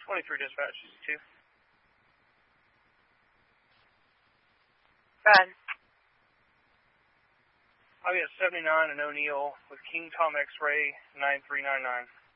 23 dispatch, 2. Bad. I'll be at 79 and O'Neill with King Tom X-Ray 9399.